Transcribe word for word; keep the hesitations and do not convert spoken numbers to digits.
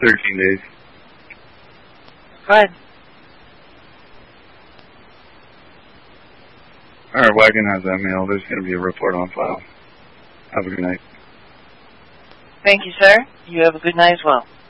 thirteen days. Go ahead. Alright, Wagon has that mail. There's going to be a report on file. Have a good night. Thank you, sir. You have a good night as well.